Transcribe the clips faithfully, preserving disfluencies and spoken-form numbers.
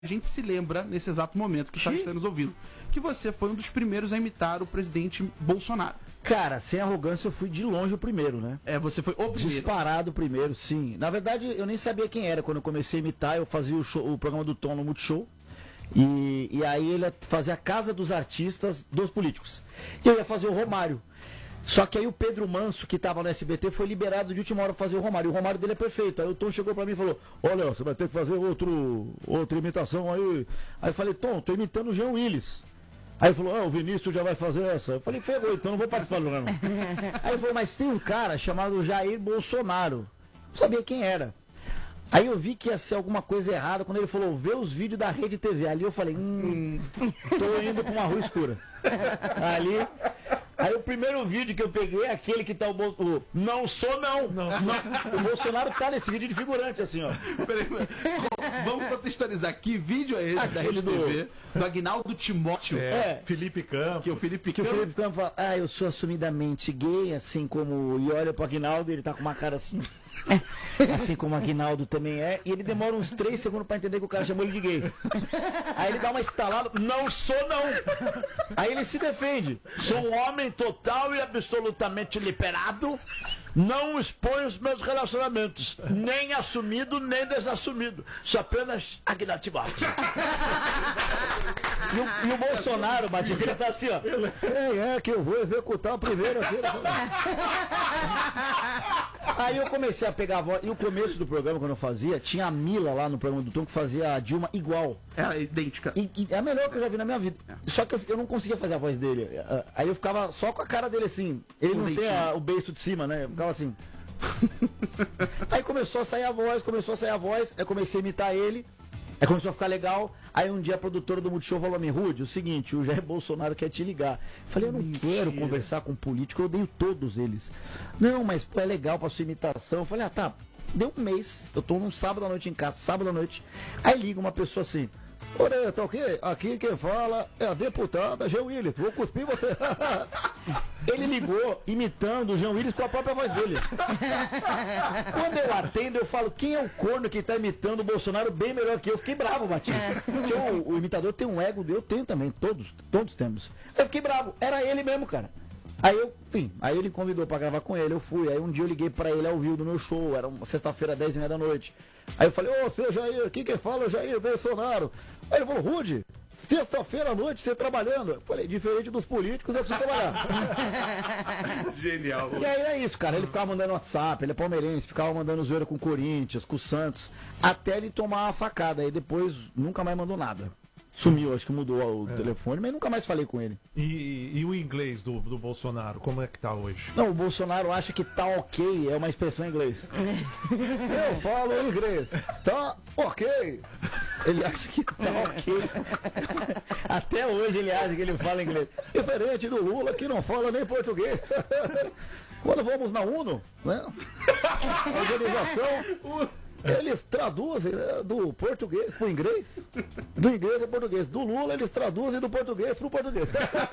a gente se lembra, nesse exato momento que está nos ouvindo, que você foi um dos primeiros a imitar o presidente Bolsonaro. Cara, sem arrogância, eu fui de longe o primeiro, né? É, você foi o primeiro. Disparado primeiro, sim. Na verdade, eu nem sabia quem era. Quando eu comecei a imitar, eu fazia o, show, o programa do Tom no Multishow. E, e aí ele fazia a casa dos artistas dos políticos. E eu ia fazer o Romário. Só que aí o Pedro Manso, que estava no S B T, foi liberado de última hora para fazer o Romário. E o Romário dele é perfeito. Aí o Tom chegou para mim e falou: olha, você vai ter que fazer outro, outra imitação aí. Aí eu falei: Tom, tô imitando o Jean Willis. Aí ele falou: ah, o Vinícius já vai fazer essa. Eu falei: ferrou, então não vou participar do programa. Aí ele falou: mas tem um cara chamado Jair Bolsonaro. Não sabia quem era. Aí eu vi que ia ser alguma coisa errada quando ele falou: vê os vídeos da Rede T V. Ali eu falei: hum, tô indo pra uma rua escura. Ali. Aí o primeiro vídeo que eu peguei é aquele que tá o Bolsonaro. Não sou não. Não. não. O Bolsonaro tá nesse vídeo de figurante, assim, ó. Peraí, vamos contextualizar. Que vídeo é esse aquele da Rede do... T V? Do Aguinaldo Timóteo. É, é. Felipe Campos. Que o Felipe que Campos. o Felipe Campos fala: ah, eu sou assumidamente gay, assim como. E olha pro Aguinaldo, ele tá com uma cara assim. Assim como o Aguinaldo também é. E ele demora uns três segundos pra entender que o cara chamou ele de gay. Aí ele dá uma estalada: não sou não. Aí ele se defende: sou um homem total e absolutamente liberado, não exponho os meus relacionamentos, nem assumido nem desassumido, sou apenas agnativato. E o, e o Bolsonaro, Batista, ele tá assim, ó: é, é que eu vou executar a primeira feira. Aí eu comecei a pegar a voz. E o começo do programa, quando eu fazia, tinha a Mila lá no programa do Tom que fazia a Dilma igual. É idêntica. E, e é a melhor que eu já vi na minha vida. Só que eu, eu não conseguia fazer a voz dele. Aí eu ficava só com a cara dele assim. Ele não tem a, o beiço de cima, né? Eu ficava assim. Aí começou a sair a voz, começou a sair a voz. Aí comecei a imitar ele. Aí começou a ficar legal. Aí um dia a produtora do Multishow falou: me Rude, o seguinte, o Jair Bolsonaro quer te ligar. Eu falei: eu não Mentira. quero conversar com político, eu odeio todos eles. Não, mas pô, é legal pra sua imitação. Eu falei: ah, tá. Deu um mês, eu tô num sábado à noite em casa, sábado à noite. Aí liga uma pessoa assim: olha, tá ok? Aqui quem fala é a deputada Jean Willis, vou cuspir você. Ele ligou imitando o Jean Willis com a própria voz dele. Quando eu atendo, eu falo: quem é o corno que tá imitando o Bolsonaro bem melhor que eu? Eu fiquei bravo, Batista. Porque o, o imitador tem um ego, eu tenho também, todos, todos temos. Eu fiquei bravo, era ele mesmo, cara. Aí eu, enfim, aí ele convidou pra gravar com ele, eu fui. Aí um dia eu liguei pra ele ao vivo do meu show, era uma sexta-feira, dez e meia da noite. Aí eu falei: ô, seu Jair, quem que fala é o Jair Bolsonaro. Aí ele falou: Rude, sexta-feira à noite, você trabalhando. Eu falei: diferente dos políticos, eu preciso trabalhar. Genial. E aí é isso, cara. Ele ficava mandando WhatsApp, ele é palmeirense, ficava mandando zoeira com o Corinthians, com o Santos, até ele tomar uma facada. Aí depois nunca mais mandou nada. Sumiu, acho que mudou o é. telefone, mas nunca mais falei com ele. E, e o inglês do, do Bolsonaro, como é que tá hoje? Não, o Bolsonaro acha que tá ok, é uma expressão em inglês. Eu falo inglês, tá ok. Ele acha que tá ok. Até hoje ele acha que ele fala inglês. Diferente do Lula, que não fala nem português. Quando vamos na UNO, né? Organização... Eles traduzem, né, do português pro inglês, do inglês pro português. Do Lula eles traduzem do português pro português.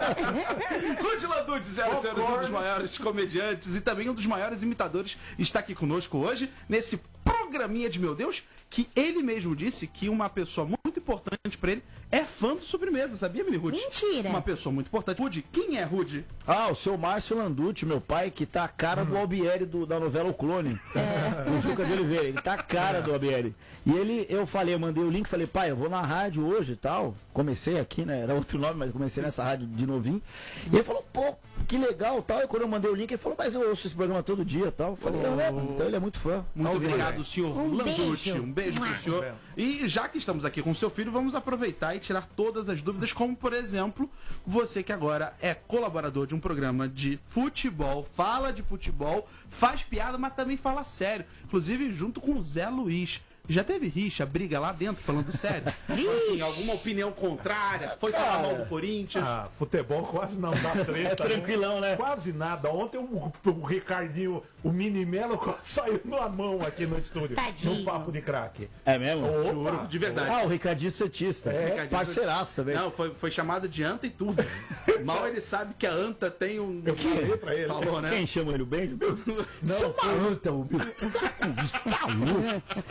Rude Landucci, senhoras e senhores, um dos maiores comediantes e também um dos maiores imitadores, está aqui conosco hoje, nesse programinha de meu Deus, que ele mesmo disse que uma pessoa muito importante pra ele é fã do Sobremesa, sabia, Mili Rude? Mentira! Uma pessoa muito importante. Rude, quem é Rude? Ah, o seu Márcio Landucci, meu pai, que tá a cara do Albieri do, da novela O Clone. É. O Juca de Oliveira, ele tá a cara do Albieri. E ele, eu falei, eu mandei o link, falei: pai, eu vou na rádio hoje e tal. Comecei aqui, né? Era outro nome, mas comecei nessa rádio de novinho. E ele falou: pô, que legal tal. E quando eu mandei o link, ele falou: mas eu ouço esse programa todo dia e tal. Eu falei: oh, é, então ele é muito fã. Muito Albieri. obrigado, senhor um Landucci. Beijo. Um beijo pro senhor. E já que estamos aqui com o seu filho, vamos aproveitar e tirar todas as dúvidas, como por exemplo, você que agora é colaborador de um programa de futebol, fala de futebol, faz piada, mas também fala sério. Inclusive junto com o Zé Luiz. Já teve rixa, briga lá dentro, falando sério? Assim, alguma opinião contrária? Foi falar mal do Corinthians? Ah, futebol quase não dá treta. É tranquilão, né? Quase nada. Ontem o, o Ricardinho, o Minimelo, saiu na mão aqui no estúdio. Tadinho. No papo de craque. É mesmo? Opa. Juro, de verdade. Ah, o Ricardinho Cetista. É, Ricardinho parceiraço também. Não, foi, foi chamada de anta e tudo. Mal ele sabe que a anta tem um... Eu falei pra ele. Falou, né? Quem chama ele o bem? Não, Isso é uma anta, o bicho. Tá com isso, tá louco. Meu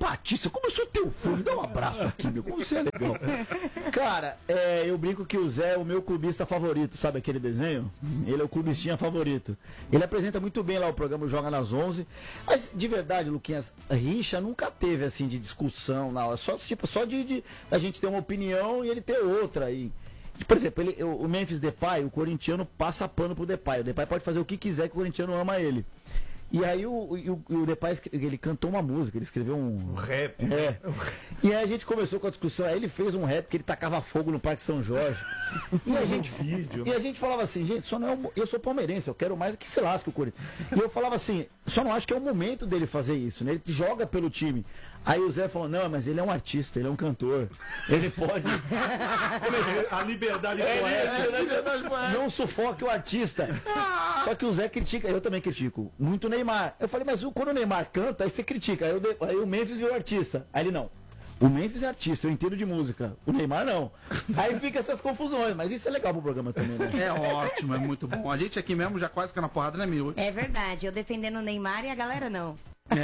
Batista, como eu sou teu fã, me dá um abraço aqui, meu, como você é legal. Cara, é, eu brinco que o Zé é o meu clubista favorito, sabe aquele desenho? Ele é o clubistinha favorito. Ele apresenta muito bem lá o programa Joga nas onze. Mas, de verdade, Luquinhas, rixa nunca teve, assim, de discussão, não. Só, tipo, só de, de a gente ter uma opinião e ele ter outra aí. Por exemplo, ele, o Memphis Depay, o corintiano passa pano pro Depay. O Depay pode fazer o que quiser que o corintiano ama ele. E aí o, o, o Depay, ele cantou uma música, ele escreveu um... Um rap. É. E aí a gente começou com a discussão, aí ele fez um rap que ele tacava fogo no Parque São Jorge. E a gente, vídeo. E a gente falava assim, gente, só não é o, eu sou palmeirense, eu quero mais que se lasque o Corinthians. E eu falava assim, só não acho que é o momento dele fazer isso, né? Ele joga pelo time. Aí o Zé falou, não, mas ele é um artista, ele é um cantor. Ele pode... A liberdade É, poética. não sufoque o artista. Só que o Zé critica, eu também critico, muito o Neymar. Eu falei, mas quando o Neymar canta, aí você critica. Aí, eu, aí o Memphis e o artista. Aí ele, não. O Memphis é artista, eu entendo de música. O Neymar não. Aí fica essas confusões, mas isso é legal pro programa também, né? É ótimo, é muito bom. A gente aqui mesmo já quase que na porrada, né, Mil? É verdade, eu defendendo o Neymar e a galera não.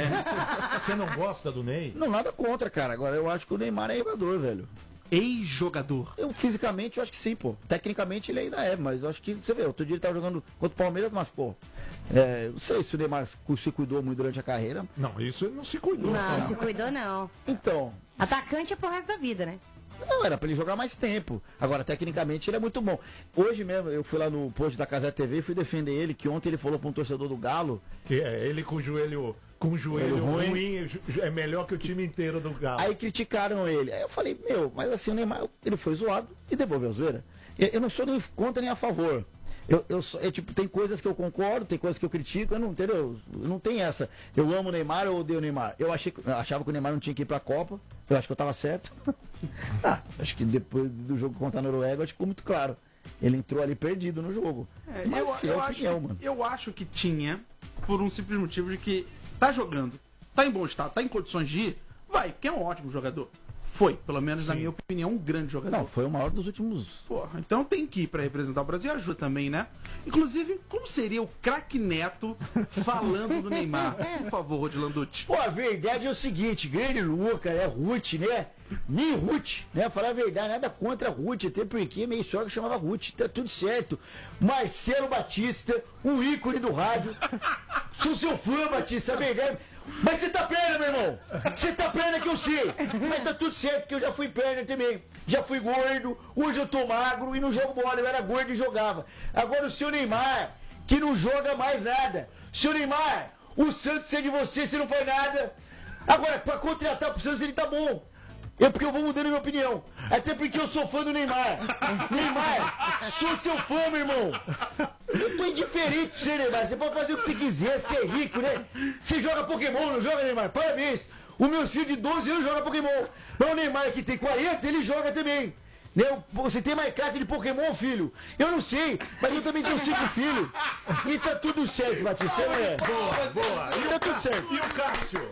É. Você não gosta do Ney? Não, nada contra, cara. Agora eu acho que o Neymar é jogador, velho. Ex-jogador. Eu, fisicamente, eu acho que sim, pô. Tecnicamente ele ainda é, mas eu acho que, você vê, outro dia ele tava jogando contra o Palmeiras, mas, pô, é, não sei se o Neymar se cuidou muito durante a carreira. Não, isso ele não se cuidou. Não, se cuidou não. Então, Atacante é pro resto da vida, né? não, era pra ele jogar mais tempo. Agora, tecnicamente, ele é muito bom. Hoje mesmo, eu fui lá no post da Casa T V e fui defender ele, que ontem ele falou pra um torcedor do Galo. Que é, ele com o joelho, com o joelho Ele ruim. ruim, é melhor que o time inteiro do Galo. Aí criticaram ele. Aí eu falei, meu, mas assim, o Neymar, ele foi zoado e devolveu a zoeira. Eu, eu não sou nem contra nem a favor. Eu, eu, sou- eu, tipo, tem coisas que eu concordo, tem coisas que eu critico, eu não, entendeu? Não tem essa. Eu amo o Neymar, eu odeio o Neymar. Eu, achei, que- eu achava que o Neymar não tinha que ir pra Copa. Eu acho que eu tava certo. Ah, acho que depois do jogo contra a Noruega, acho que ficou muito claro. Ele entrou ali perdido no jogo. É, Mas eu, enfim, é eu, acho, opinião, mano. eu acho que tinha, por um simples motivo de que tá jogando, tá em bom estado, tá em condições de ir, vai, porque é um ótimo jogador. Foi, pelo menos na minha opinião, um grande jogador. Não, foi o maior dos últimos. Porra, então tem que ir pra representar o Brasil e ajuda também, né? Inclusive, como seria o craque Neto falando do Neymar? Por favor, Rodilanducci. Pô, a verdade é o seguinte, grande Luca, é Ruth, né? Nem Ruth, né? Falar a verdade, nada contra a Ruth, até porque minha sogra chamava Ruth, tá tudo certo. Marcelo Batista, um ícone do rádio. Sou seu fã, Batista, a verdade. Mas você tá perna, meu irmão. Você tá perna que eu sei. Mas tá tudo certo, porque eu já fui perna também. Já fui gordo, hoje eu tô magro e não jogo bola. Eu era gordo e jogava. Agora o seu Neymar, que não joga mais nada. Seu Neymar, o Santos é de você, você não faz nada. Agora, pra contratar pro Santos, ele tá bom. É porque eu vou mudando minha opinião. Até porque eu sou fã do Neymar. Neymar, sou seu fã, meu irmão. Eu tô indiferente pra você, Neymar. Você pode fazer o que você quiser, você é rico, né? Você joga Pokémon, não joga, Neymar? Parabéns. Os meus filhos de doze anos jogam Pokémon. Mas o Neymar, que tem quarenta, ele joga também. Né? Você tem mais carta de Pokémon, filho? Eu não sei, mas eu também tenho cinco filhos. E tá tudo certo, Batista. É. Boa, boa. E Tá o, tudo certo. e o Cássio?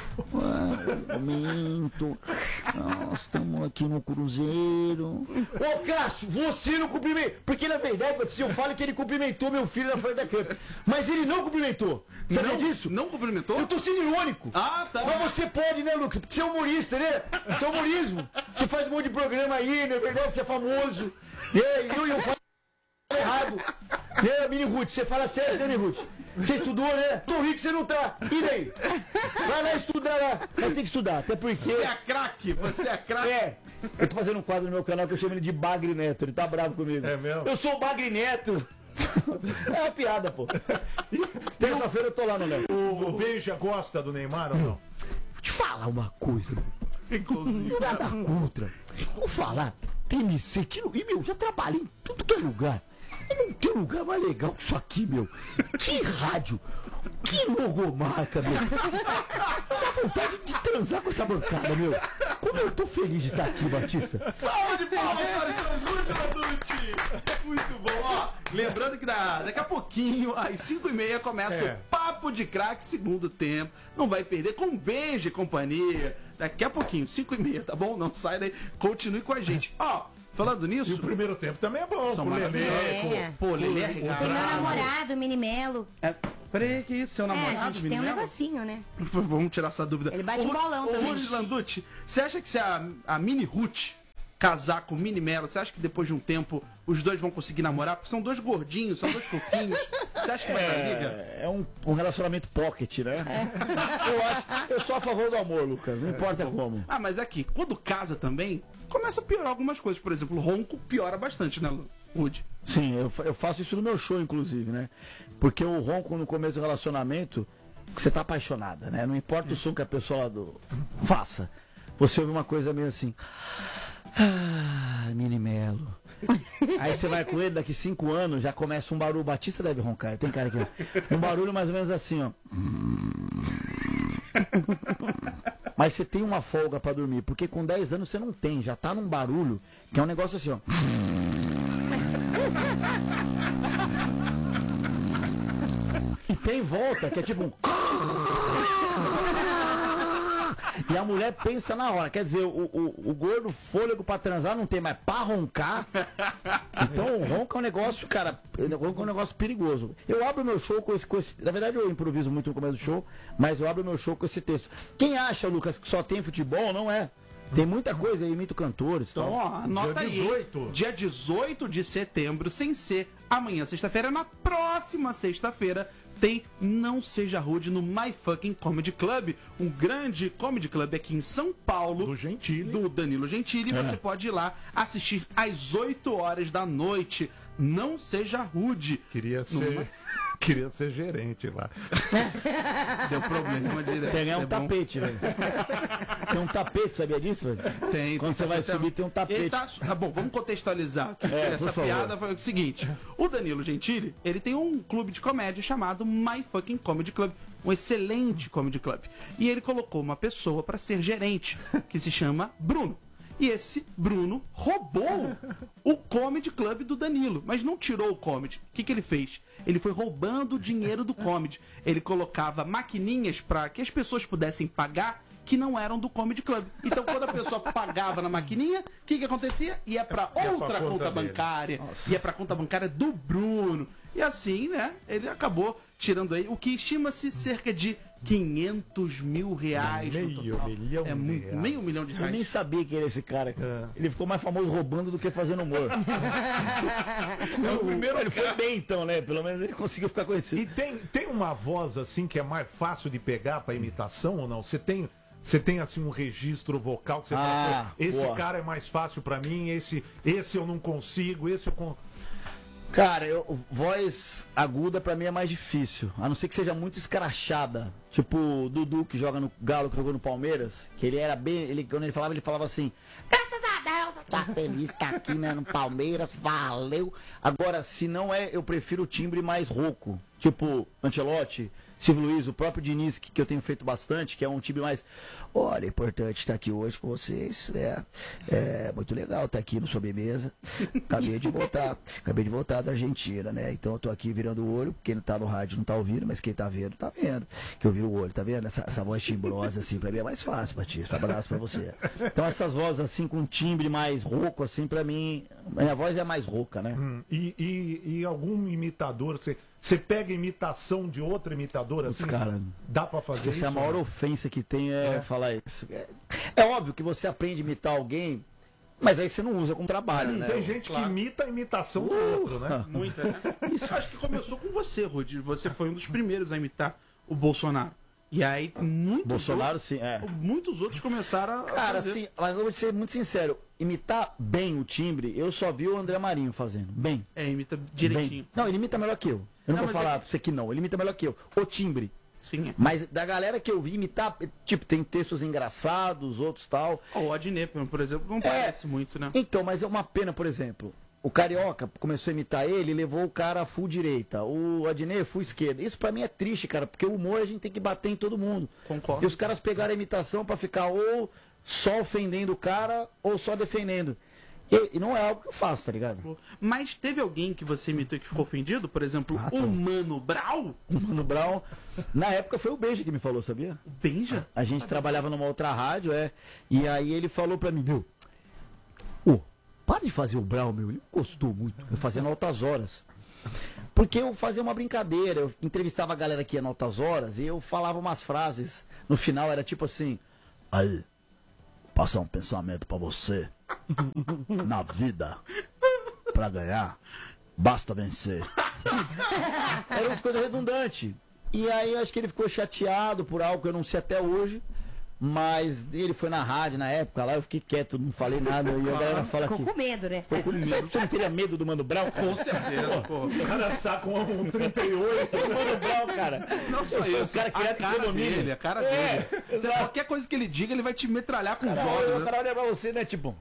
Momento. Nós estamos aqui no Cruzeiro. Ô, Cássio, você não cumprimentou. Porque na verdade, Batista, eu falo que ele cumprimentou meu filho na frente da câmera. Mas ele não cumprimentou. Sabia Não, disso? não cumprimentou? Eu tô sendo irônico. Ah, tá. Mas você pode, né, Lucas? Porque você é humorista, né? Você é humorismo. Você faz um monte de programa aí, na verdade, você é famoso. É, eu, eu falo errado. Né, Mini Ruth? Você fala sério, né, Mini Ruth? Você estudou, né? Tô rico, você não tá. E daí? Vai lá estudar lá. Vai ter que estudar, até porque... Você é craque, você é craque. É, eu tô fazendo um quadro no meu canal que eu chamo ele de Bagre Neto. Ele tá bravo comigo. É mesmo? Eu sou o Bagre Neto. É uma piada, pô. Terça-feira eu tô lá no Léo. O, o Beija gosta do Neymar ou não? Vou te falar uma coisa. Inclusive. Não nada contra. Vou falar. Tem M C que não. E, meu, já trabalhei em tudo que é lugar. E não tem lugar mais legal que isso aqui, meu. Que rádio. Que logomarca, meu. Dá vontade de transar com essa bancada, meu. Como eu tô feliz de estar aqui, Batista. Salve de palmas, senhoras e senhores, Rodilanducci. Muito bom, ó. Lembrando que da- daqui a pouquinho, às cinco e meia, começa É. o Papo de Craque, segundo tempo. Não vai perder, com um beijo e companhia. Daqui a pouquinho, cinco e meia, tá bom? Não sai daí, continue com a gente. Ó, falando E nisso... o primeiro tempo também é bom, São com o Lelê. maravilhosos. com- É. Pô, Lelê é Tem meu regado. namorado, Mini Melo. É, Peraí, que isso? Seu É, a namorado, gente tem um Minimelo? negocinho, né? Vamos tirar essa dúvida. Ele bate Ô, um bolão ô, também. Rudy Landucci, você acha que se a, a Mini Ruth casar com o Mini Melo, você acha que depois de um tempo os dois vão conseguir namorar? Porque são dois gordinhos, são dois fofinhos. Você acha que vai dar liga? É, é um, um relacionamento pocket, né? Eu acho, eu sou a favor do amor, Lucas, não importa como. Ah, mas aqui, quando casa também, começa a piorar algumas coisas. Por exemplo, o ronco piora bastante, né, Rudy? Sim, eu, fa- eu faço isso no meu show, inclusive, né? Porque o ronco no começo do relacionamento, você tá apaixonada, né? Não importa o som que a pessoa lá do... faça. Você ouve uma coisa meio assim... Ah, Mini Melo. Aí você vai com ele, daqui cinco anos, já começa um barulho. O Batista deve roncar, tem cara aqui. Um barulho mais ou menos assim, ó. Mas você tem uma folga pra dormir, porque com dez anos você não tem, já tá num barulho, que é um negócio assim, ó. E tem volta, que é tipo um... E a mulher pensa na hora, quer dizer, o, o, o gordo fôlego pra transar não tem, mas pra roncar. Então o ronco é um negócio, cara, o ronco é um negócio perigoso. Eu abro meu show com esse, com esse. Na verdade, eu improviso muito no começo do show, mas eu abro meu show com esse texto. Quem acha, Lucas, que só tem futebol, não é. Tem muita coisa, eu imito cantores. Então, Tal. ó, anota Dia aí. dezoito. Dia dezoito de setembro, sem ser amanhã, sexta-feira, na próxima sexta-feira, tem Não Seja Rude no My Fucking Comedy Club, um grande comedy club aqui em São Paulo. Do Gentili. Do Danilo Gentili. É. Você pode ir lá assistir às oito horas da noite. Não Seja Rude. Queria No ser, My- queria ser gerente lá. Deu problema direto. Você ganha um é bom. tapete, velho. Tem um tapete, sabia disso, velho? Tem, Quando tem você vai tapete. subir, tem um tapete. Ele tá, tá bom, vamos contextualizar aqui. É, Essa por favor. piada foi o seguinte: o Danilo Gentili, ele tem um clube de comédia chamado My Fucking Comedy Club, um excelente comedy club. E ele colocou uma pessoa para ser gerente, que se chama Bruno. E esse Bruno roubou o comedy club do Danilo, mas não tirou o comedy. O que, que ele fez? Ele foi roubando o dinheiro do comedy. Ele colocava maquininhas para que as pessoas pudessem pagar que não eram do Comedy Club. Então, quando a pessoa pagava na maquininha, o que, que acontecia? Ia para Ia pra outra conta conta dele. bancária, ia para conta bancária do Bruno. E assim, né, ele acabou tirando aí o que estima-se cerca de quinhentos mil reais. no Meio total. milhão É de muito, reais. meio milhão de Eu nem reais. sabia que era esse cara. É. Ele ficou mais famoso roubando do que fazendo humor. É o primeiro Ele foi bem então, né? Pelo menos ele conseguiu ficar conhecido. E tem, tem uma voz assim que é mais fácil de pegar pra imitação ou não? Você tem, você tem assim um registro vocal que você Ah, fala, "Pô, esse boa. cara é mais fácil pra mim, esse, esse eu não consigo, esse eu con-" Cara, eu, voz aguda pra mim é mais difícil. A não ser que seja muito escrachada. Tipo o Dudu que joga no Galo, que jogou no Palmeiras. Que ele era bem. Ele, quando ele falava, ele falava assim. Graças a Deus, eu tô feliz de estar aqui, né, no Palmeiras, valeu. Agora, se não é, eu prefiro o timbre mais rouco. Tipo, Ancelotti, Silvio Luiz, o próprio Diniz, que, que eu tenho feito bastante, que é um timbre mais. Olha, é importante estar aqui hoje com vocês. É, é muito legal estar aqui no Sobremesa. Acabei de voltar. Acabei de voltar da Argentina, né? Então eu tô aqui virando o olho. Quem não tá no rádio não tá ouvindo, mas quem tá vendo, tá vendo. Que eu viro o olho, tá vendo? Essa, essa voz timbrosa, assim, pra mim é mais fácil, Batista. Abraço pra você. Então essas vozes, assim, com timbre mais rouco, assim, pra mim. Minha voz é mais rouca, né? Hum, e, e, e algum imitador, você, você pega imitação de outro imitador assim? Putz, cara, dá pra fazer Essa isso? é a maior né? ofensa que tem é, É. falar isso. É, é óbvio que você aprende a imitar alguém, mas aí você não usa com trabalho, né? Tem gente Claro. que imita a imitação do Uh, outro, né? Muita, né? Isso acho que começou com você, Rudy. Você foi um dos primeiros a imitar o Bolsonaro. E aí, muitos Bolsonaro, outros, sim, é. muitos outros começaram a Cara, fazer. assim, mas eu vou te ser muito sincero, imitar bem o timbre, eu só vi o André Marinho fazendo. Bem. É, imita direitinho. Bem. Não, ele imita melhor que eu. Eu não, Não, vou mas falar é- pra você que não, ele imita melhor que eu. O timbre. Sim, é. Mas da galera que eu vi imitar, tipo, tem textos engraçados, outros tal. O Adnet, por exemplo, não parece muito, né? Então, mas é uma pena, por exemplo. O Carioca começou a imitar ele e levou o cara full direita. O Adnet full esquerda. Isso pra mim é triste, cara, porque o humor a gente tem que bater em todo mundo. Concordo. E os caras pegaram a imitação pra ficar ou só ofendendo o cara ou só defendendo. E, e não é algo que eu faço, tá ligado? Mas teve alguém que você imitou que ficou ofendido? Por exemplo, Ah, o tá. Mano Brown? O Mano Brown, na época foi o Benja que me falou, sabia? O Benja? A gente trabalhava numa outra rádio, é. E aí ele falou pra mim, meu, ô, para de fazer o Brown, meu. Ele gostou muito. Eu fazendo altas horas. Porque eu fazia uma brincadeira, eu entrevistava a galera que ia em altas horas e eu falava umas frases. No final era tipo assim: aí, passar um pensamento pra você. Na vida, pra ganhar, basta vencer. Eram umas coisas redundantes. E aí eu acho que ele ficou chateado por algo que eu não sei até hoje. Mas ele foi na rádio na época lá, eu fiquei quieto, não falei nada. E a galera fala Ficou que. com medo, né? Ficou com medo. Você não teria medo do Mano Brown? Com certeza, pô. O cara saca um trinta e oito. O Mano Brown, cara. Não só Eu sou isso, o cara que a é cara condomínio. dele, a cara É, dele. Você, qualquer coisa que ele diga, ele vai te metralhar com os Cara, olhos. o né? cara olha pra você, né? Tipo.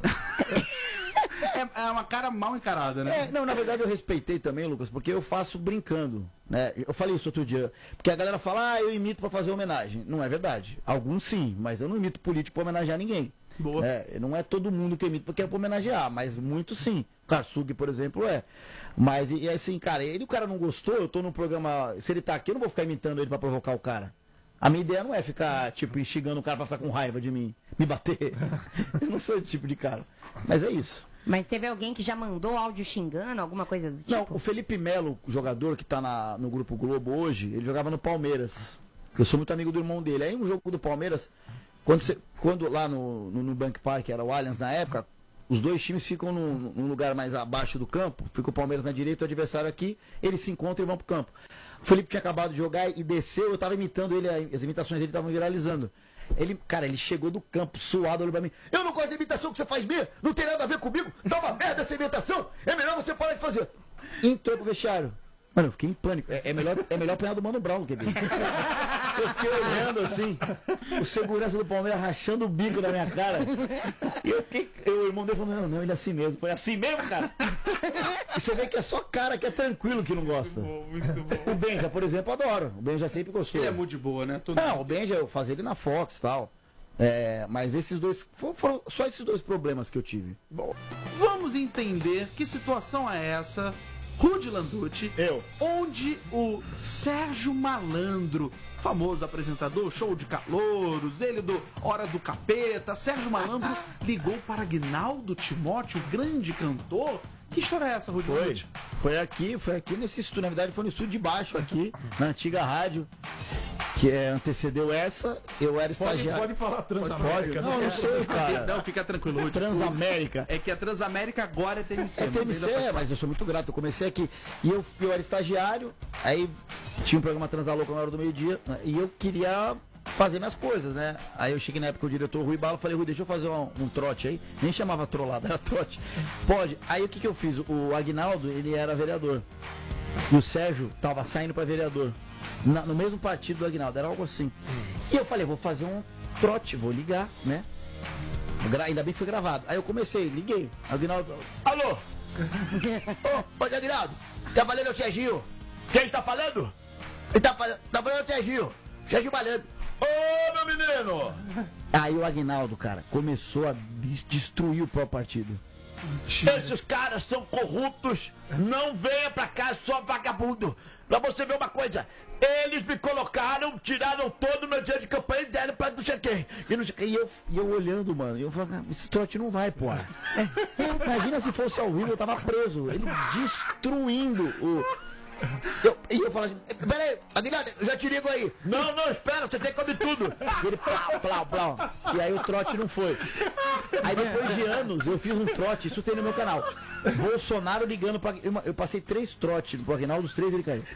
É, é uma cara mal encarada, né? É, não, na verdade eu respeitei também, Lucas, porque eu faço brincando, né? Eu falei isso outro dia, porque a galera fala, ah, eu imito pra fazer homenagem. Não é verdade. Alguns sim, mas eu não imito político pra homenagear ninguém. Boa. Né? Não é todo mundo que eu imito porque é pra homenagear, mas muito sim. Karsug, por exemplo, é. Mas, e assim, cara, ele, o cara não gostou, eu tô num programa, se ele tá aqui, eu não vou ficar imitando ele pra provocar o cara. A minha ideia não é ficar, tipo, instigando o cara pra ficar com raiva de mim, me bater. Eu não sou esse tipo de cara. Mas é isso. Mas teve alguém que já mandou áudio xingando, alguma coisa do tipo? Não, o Felipe Melo, o jogador que tá na, no Grupo Globo hoje, ele jogava no Palmeiras. Eu sou muito amigo do irmão dele. Aí um jogo do Palmeiras, quando, você, quando lá no, no, no Bank Park, era o Allianz na época, os dois times ficam num, num lugar mais abaixo do campo, fica o Palmeiras na direita e o adversário aqui, eles se encontram e vão pro campo. O Felipe tinha acabado de jogar e desceu, eu tava imitando ele, as imitações dele estavam viralizando. Ele, cara, ele chegou do campo suado, olhou pra mim. Eu não gosto da imitação que você faz minha, não tem nada a ver comigo, tá uma merda essa imitação, é melhor você parar de fazer. Entrou pro vestiário. Mano, eu fiquei em pânico. É, é melhor, é melhor apanhar do Mano Brown do que dele. Eu fiquei olhando assim, o segurança do Palmeiras rachando o bico da minha cara. E eu fiquei. Eu, o irmão dele falou, não, não, ele é assim mesmo. Foi assim mesmo, cara? E você vê que é só cara que é tranquilo que não gosta. Muito bom, muito bom. O Benja, por exemplo, adoro. O Benja sempre gostou. Ele é muito de boa, né? Todo Não, o Benja eu fazia ele na Fox e tal. É, mas esses dois. Foram, foram só esses dois problemas que eu tive. Bom, vamos entender que situação é essa, Rudy Landucci, Eu. onde o Sérgio Malandro, famoso apresentador, show de calouros, ele do Hora do Capeta, Sérgio Malandro ligou para Aguinaldo Timóteo, grande cantor. Que história é essa, Rudy Foi. Landucci? Foi aqui, foi aqui nesse estúdio. Na verdade, foi no estúdio de baixo aqui, na antiga rádio, que é, antecedeu essa. Eu era Pode, estagiário. pode falar Transamérica. Não, não sei, cara. Não, fica tranquilo, Rudy. Transamérica. É que a Transamérica agora é T M C. É mas T M C, ainda faz- mas eu sou muito grato. Eu comecei aqui. E eu, eu era estagiário, aí tinha um programa Transalouca na hora do meio-dia, né, e eu queria fazer minhas coisas, né? Aí eu cheguei na época com o diretor Rui Bala, falei, Rui, deixa eu fazer um, um trote aí. Nem chamava trollada, era trote. Pode. Aí o que que eu fiz? O Aguinaldo, ele era vereador. E o Sérgio tava saindo pra vereador. Na- no mesmo partido do Aguinaldo, era algo assim. E eu falei, vou fazer um trote, vou ligar, né? Gra- Ainda bem que foi gravado. Aí eu comecei, liguei. Aguinaldo, alô? Ô, ô, Aguinaldo, tá falando o Serginho? Quem ele tá falando? Ele tá falando, tá falando o Serginho. Serginho Malandro. Ô, meu menino! Aí o Aguinaldo, cara, começou a des- destruir o próprio partido. Esses caras são corruptos, não venha pra cá, só vagabundo. Pra você ver uma coisa, eles me colocaram, tiraram todo o meu dinheiro de campanha e deram pra não sei quem. E, não sei quem. E eu, e eu olhando, mano, e eu falei, "Ah, esse trote não vai, pô. Imagina se fosse ao vivo, eu tava preso. Ele destruindo o... Eu, e eu falo assim, peraí, Aguinaldo, eu já te ligo aí. Não, não, espera, você tem que comer tudo. E ele, plau, plau, plau. E aí o trote não foi. Aí depois de anos, eu fiz um trote, isso tem no meu canal. Bolsonaro ligando pra... Eu, eu passei três trotes pro Aguinaldo, os três ele caiu.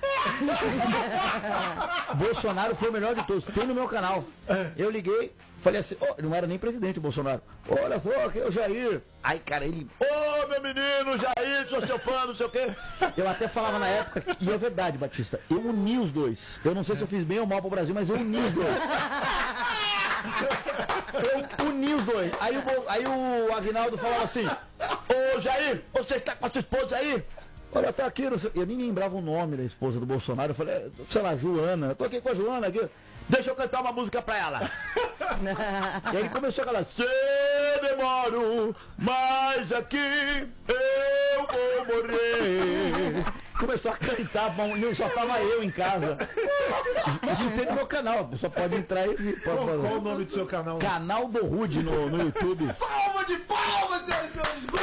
Bolsonaro foi o melhor de todos, tem no meu canal. Eu liguei, falei assim, oh, não era nem presidente o Bolsonaro. Olha só, aqui é o Jair. Aí, cara, ele, ô, oh, meu menino, Jair, sou seu fã, não sei o quê. Eu até falava na época, e é verdade, Batista, eu uni os dois. Eu não sei se eu fiz bem ou mal pro Brasil, mas eu uni os dois. Eu uni os dois. Aí o, Bo- aí o Aguinaldo falava assim, ô, Jair, você está com a sua esposa aí? Olha, tá aqui, não sei- eu nem lembrava o nome da esposa do Bolsonaro. Eu falei, sei lá, Joana, eu tô aqui com a Joana aqui. Deixa eu cantar uma música pra ela. E aí ele começou a falar, se demoro, mas aqui eu vou morrer. Começou a cantar, bom, não, só tava eu em casa. Isso tem no meu canal, a pessoa pode entrar e... Pode, Qual, pode- qual o nome do seu canal? Canal do Rude no, no YouTube. Salva de palmas, senhoras e senhores!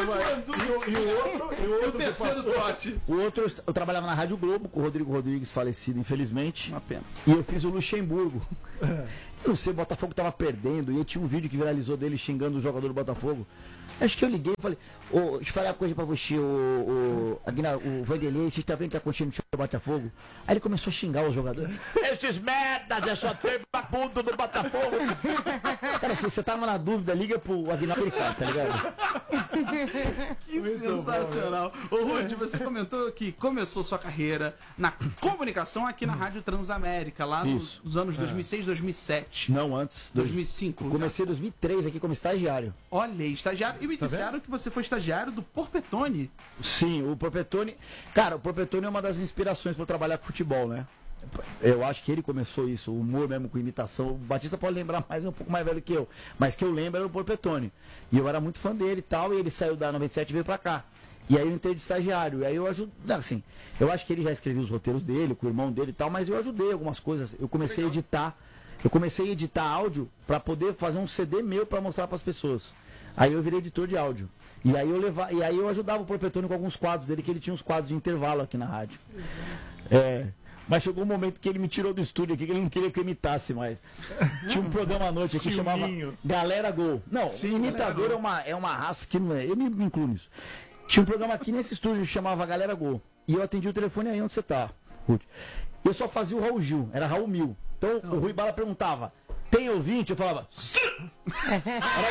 E o, e o outro, e o, outro o terceiro trote. O outro, eu trabalhava na Rádio Globo com o Rodrigo Rodrigues, falecido, infelizmente. Uma pena. E eu fiz o Luxemburgo. Eu não sei, o Botafogo tava perdendo. E eu tinha um vídeo que viralizou dele xingando o jogador do Botafogo. Acho que eu liguei e falei, ô, deixa eu falar uma coisa pra você, o, o, Aguinar, o Vanderlei, você tá vendo o que tá acontecendo no time do Botafogo? Aí ele começou a xingar os jogadores. Esses merdas, é só tempo pra puto do Botafogo. Cara, se você tava na dúvida, liga pro Aguinar Pericado, tá ligado? Que muito sensacional. Bom, ô, Rudy, você comentou que começou sua carreira na comunicação aqui na Rádio Transamérica, lá nos, nos anos dois mil e seis, dois mil e sete. Não, antes. dois mil e cinco. Eu comecei em dois mil e três aqui como estagiário. Olha, estagiário. E me Tá disseram vendo? que você foi estagiário do Porpetone. Sim, o Porpetone... Cara, o Porpetone é uma das inspirações para eu trabalhar com futebol, né? Eu acho que ele começou isso, o humor mesmo com imitação. O Batista pode lembrar mais, um pouco mais velho que eu. Mas que eu lembro era o Porpetone. E eu era muito fã dele e tal, e ele saiu da noventa e sete e veio pra cá. E aí eu entrei de estagiário. E aí eu ajudei, assim, eu acho que ele já escreveu os roteiros dele, com o irmão dele e tal, mas eu ajudei algumas coisas. Eu comecei a editar, eu comecei a editar áudio para poder fazer um C D meu para mostrar para as pessoas. Aí eu virei editor de áudio. E aí eu levava, e aí eu ajudava o Porpetone com alguns quadros dele, que ele tinha uns quadros de intervalo aqui na rádio. É, mas chegou um momento que ele me tirou do estúdio aqui, que ele não queria que eu imitasse mais. Tinha um programa à noite aqui que chamava Galera Gol. Não, Sim, imitador é uma, é uma raça que não é. Eu me incluo nisso. Tinha um programa aqui nesse estúdio que chamava Galera Gol. E eu atendi o telefone aí onde você tá, Ruth. Eu só fazia o Raul Gil, era Raul Mil. Então o Rui Bala perguntava, tem ouvinte? Eu falava, sim! Era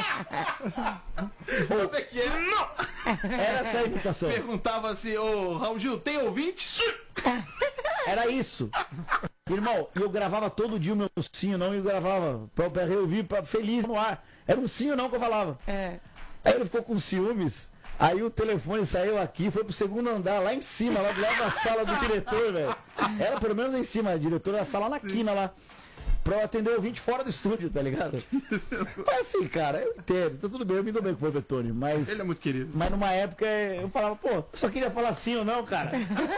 isso. Como é que é? Não! Era essa a imitação. Perguntava assim, ô Raul Gil, tem ouvinte? Sim! Era isso. Irmão, eu gravava todo dia o meu sim ou não, e eu gravava pra, pra reouvir, pra, feliz no ar. Era um sim ou não que eu falava. É. Aí ele ficou com ciúmes. Aí o telefone saiu aqui, foi pro segundo andar, lá em cima, lá do lado da sala do diretor, velho. Era pelo menos em cima, a diretora da sala na quina lá. Pra eu atender o ouvinte fora do estúdio, tá ligado? Mas assim, cara, eu entendo, tá tudo bem, eu me dou bem com o Porpetone, mas... Ele é muito querido. Mas numa época eu falava, pô, eu só queria falar sim ou não, cara.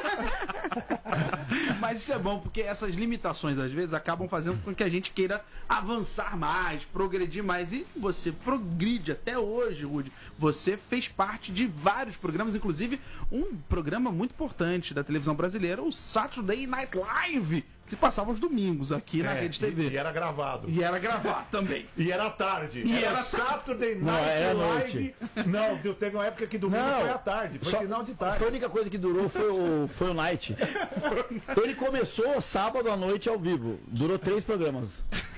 Mas isso é bom, porque essas limitações, às vezes, acabam fazendo com que a gente queira avançar mais, progredir mais. E você progride até hoje, Rudy. Você fez parte de vários programas, inclusive um programa muito importante da televisão brasileira, o Saturday Night Live, que passava os domingos aqui na É, Rede T V. E, e era gravado. E era gravado também. E era tarde. E era era Saturday Night Não, era Live. Não, eu teve uma época que domingo Não, foi à tarde. Foi só- final de tarde. Foi a única coisa que durou foi o, foi o Night. Ele começou sábado à noite ao vivo. Durou três programas.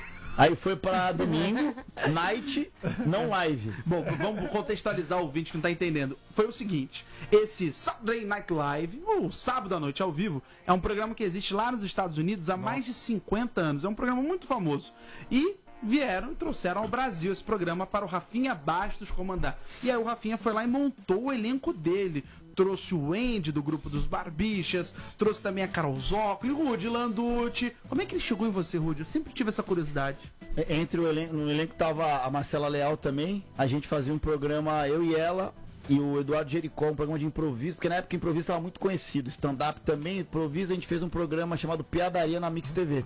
Aí foi pra domingo, Night, não live. Bom, vamos contextualizar o ouvinte que não tá entendendo. Foi o seguinte, esse Saturday Night Live, ou Sábado à Noite ao Vivo, é um programa que existe lá nos Estados Unidos há mais de cinquenta anos. É um programa muito famoso. E vieram e trouxeram ao Brasil esse programa para o Rafinha Bastos comandar. E aí o Rafinha foi lá e montou o elenco dele. Trouxe o Andy do grupo dos Barbichas, trouxe também a Carol Zócoli, Rudy Landucci. Como é que ele chegou em você, Rudy? Eu sempre tive essa curiosidade. Entre o elenco, no elenco tava a Marcela Leal também. A gente fazia um programa, eu e ela, e o Eduardo Jericó, um programa de improviso, porque na época o improviso estava muito conhecido. Stand-up também, improviso, a gente fez um programa chamado Piadaria na Mix T V.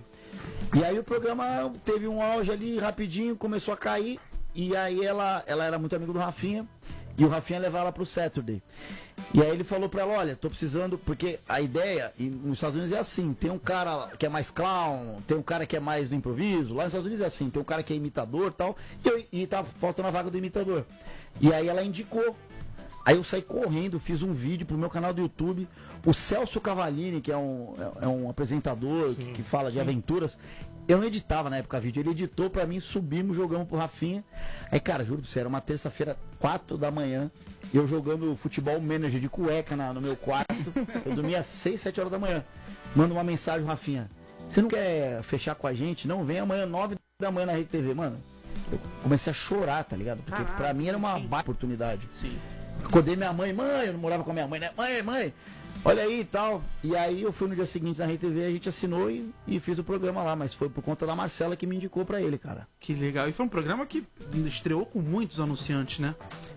E aí o programa teve um auge ali rapidinho, começou a cair, e aí ela, ela era muito amiga do Rafinha, e o Rafinha levava ela pro Saturday. E aí ele falou pra ela, olha, tô precisando, porque a ideia, e nos Estados Unidos é assim, tem um cara que é mais clown, tem um cara que é mais do improviso, lá nos Estados Unidos é assim, tem um cara que é imitador e tal, e, eu, e tava faltando a vaga do imitador. E aí ela indicou. Aí eu saí correndo, fiz um vídeo pro meu canal do YouTube, o Celso Cavallini, que é um, é, é um apresentador que, que fala de aventuras, eu não editava na época vídeo, ele editou pra mim, subimos, jogamos pro Rafinha. Aí, cara, juro pra você, era uma terça-feira, quatro da manhã, eu jogando futebol manager de cueca na, no meu quarto, eu dormia às seis, sete horas da manhã. Manda uma mensagem, Rafinha, você não quer fechar com a gente? Não, vem amanhã, nove da manhã na Rede T V, mano. Eu comecei a chorar, tá ligado? Porque Caraca, pra mim era uma sim. baita oportunidade. Sim. Acordei minha mãe, mãe, eu não morava com a minha mãe, né? Mãe, mãe, olha aí e tal. E aí eu fui no dia seguinte na Rede T V, a gente assinou e, e fiz o programa lá, mas foi por conta da Marcela que me indicou pra ele, cara. Que legal. E foi um programa que estreou com muitos anunciantes, né?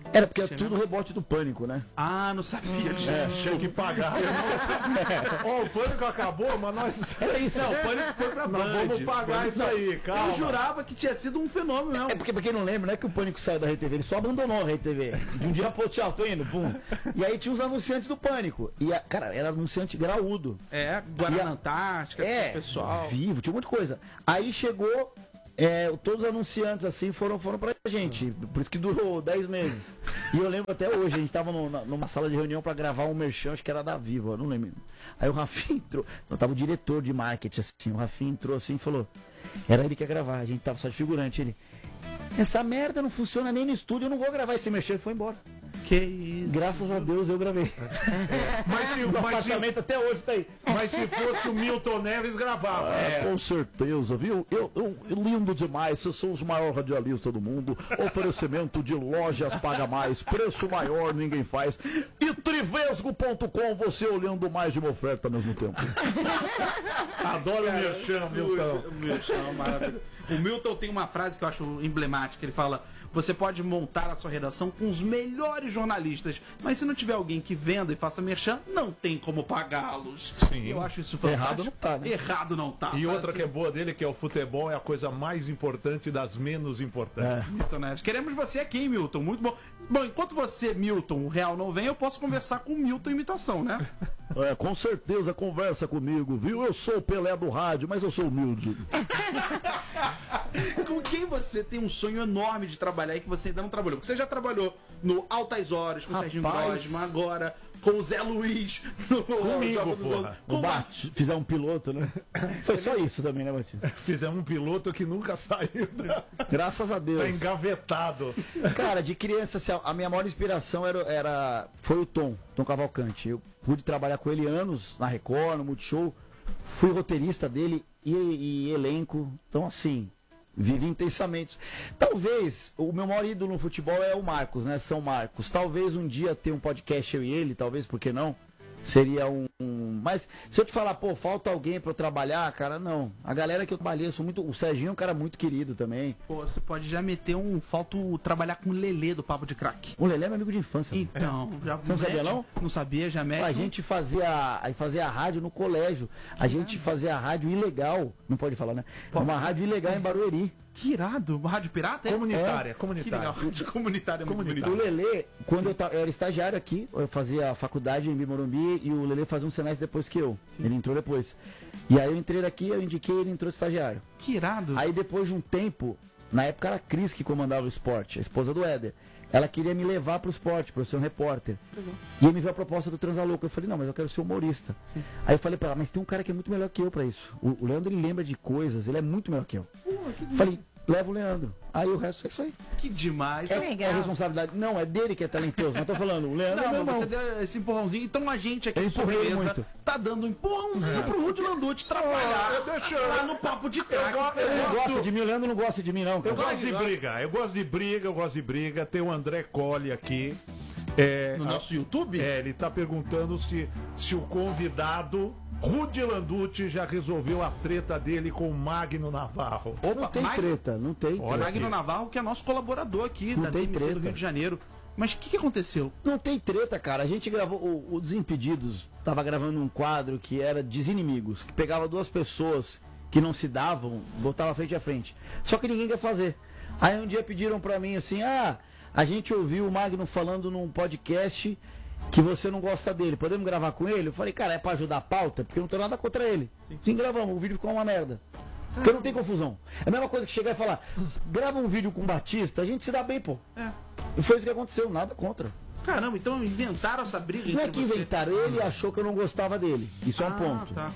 Era porque é tudo rebote do Pânico, né? Ah, não sabia disso. É, tinha que pagar. Eu não sei. Ó, o Pânico acabou, mas nós... Era isso. Não, o Pânico foi pra Nós Band. vamos pagar isso aí, calma. Eu jurava que tinha sido um fenômeno, não. É porque, pra quem não lembra, não é que o Pânico saiu da Rede T V, ele só abandonou a Rede T V. De um dia pro outro, tchau, tô indo, pum. E aí tinha os anunciantes do Pânico. E, a, cara, era anunciante graúdo. É, Guarana Antártica, É, pessoal. vivo, tinha um monte de coisa. Aí chegou, é, todos os anunciantes assim foram, foram pra gente. Por isso que durou dez meses. E eu lembro até hoje, a gente tava no, na, numa sala de reunião pra gravar um merchan, acho que era da Vivo, eu não lembro. Aí o Rafinha entrou, não, tava o diretor de marketing assim, o Rafinha entrou assim e falou, era ele que ia gravar, a gente tava só de figurante, ele, essa merda não funciona nem no estúdio, eu não vou gravar esse merchan, ele foi embora. Que isso. Graças a Deus eu gravei. Mas se, O mas, apartamento se, até hoje tá aí. mas se fosse o Milton Neves, gravava. É, com certeza, viu? Eu, eu, eu lindo demais, vocês são os maiores radialistas do mundo. Oferecimento de lojas paga mais, preço maior, ninguém faz. E trivesgo ponto com, você olhando mais de uma oferta ao mesmo tempo. Adoro o Merchan, Milton. O Milton, maravilhoso. O Milton tem uma frase que eu acho emblemática, ele fala... Você pode montar a sua redação com os melhores jornalistas, mas se não tiver alguém que venda e faça merchan, não tem como pagá-los. Sim. Eu acho isso fantástico. Errado não tá, né? Errado não tá. E outra Assim, que é boa dele, que é o futebol, é a coisa mais importante das menos importantes. Milton Neves. Queremos você aqui, hein, Milton. Muito bom. Bom, enquanto você, Milton, o Real não vem, eu posso conversar com o Milton imitação, né? É, com certeza, conversa comigo, viu? Eu sou o Pelé do rádio, mas eu sou humilde. Com quem você tem um sonho enorme de trabalhar e que você ainda não trabalhou? Porque você já trabalhou no Altas Horas, com o Serginho Grosman, agora com o Zé Luiz. No Comigo, Jogo dos porra. Outros. O Com Bart, fizer um piloto, né? Foi só isso também, né, Batista? Fizemos um piloto que nunca saiu. Né? Graças a Deus. Tá engavetado. Cara, de criança, assim, a minha maior inspiração era, era, foi o Tom, Tom Cavalcante. Eu pude trabalhar com ele anos na Record, no Multishow. Fui roteirista dele e, e elenco. Então, assim, vivi intensamente. Talvez, o meu maior ídolo no futebol é o Marcos, né? São Marcos. Talvez um dia ter um podcast eu e ele, talvez, por que não? Seria um, um... Mas se eu te falar, pô, falta alguém pra eu trabalhar, cara, não. A galera que eu trabalhei, eu sou muito... O Serginho é um cara muito querido também. Pô, você pode já meter um... Falta o- trabalhar com o Lelê do Papo de Crack. O Lelé é meu amigo de infância. Então, já Você não sabia, mete- não? Não sabia, já mete. A um- gente fazia, aí fazia a rádio no colégio. A gente fazia a rádio ilegal. Não pode falar, né? Uma rádio ilegal em Barueri. Que irado. Rádio Pirata? é? Comunitária, Que comunitária. legal. Rádio comunitária é muito bonito. O Lelê, quando eu, ta- eu era estagiário aqui, eu fazia a faculdade em Bimorumbi e o Lelê fazia um semestre depois que eu. Ele entrou depois. E aí eu entrei daqui, eu indiquei, ele entrou de estagiário. Que irado. Aí depois de um tempo, na época era a Cris que comandava o esporte, a esposa do Éder. Ela queria me levar pro esporte, para eu ser um repórter. E aí me veio a proposta do Transalouco. Eu falei, não, mas eu quero ser humorista. Sim. Aí eu falei pra ela, mas tem um cara que é muito melhor que eu pra isso. O, o Leandro, ele lembra de coisas, ele é muito melhor que eu. Falei, leva o Leandro. Aí o resto é isso aí. Que demais. É, legal. é responsabilidade. Não, é dele que é talentoso. Mas eu tô falando, o Leandro é meu Não, mas irmão. você deu esse empurrãozinho. Então a gente aqui Eu no empurrei ele Sobremesa muito. tá dando um empurrãozinho pro Rudy Landucci trabalhar lá no Papo de Crack. Ele não gosta de mim, o Leandro não gosta de mim, não. Eu Cara. gosto de briga, eu gosto de briga, eu gosto de briga. Tem o André Colli aqui. É, No a- nosso YouTube? É, ele tá perguntando se, se o convidado, Rudy Landucci, já resolveu a treta dele com o Magno Navarro. Não tem Mag- treta, não tem. Olha Magno aqui. Navarro, que é nosso colaborador aqui Não da tem D M C do treta. Rio de Janeiro. Mas o que, que aconteceu? Não tem treta, cara. A gente gravou o, o Desimpedidos, tava gravando um quadro que era Desinimigos, que pegava duas pessoas que não se davam, botava frente a frente. Só que ninguém quer fazer. Aí um dia pediram pra mim assim: "Ah, a gente ouviu o Magno falando num podcast que você não gosta dele. Podemos gravar com ele?" Eu falei: "Cara, é pra ajudar a pauta, porque eu não tenho nada contra ele." Sim, gravamos. O vídeo ficou uma merda. Porque não tem confusão. É a mesma coisa que chegar e falar: "Grava um vídeo com o Batista, a gente se dá bem, pô." É. E foi isso que aconteceu, nada contra. Caramba, então inventaram essa briga Não é entre que você. inventaram, ele achou que eu não gostava dele. Isso é um Ah, ponto. tá.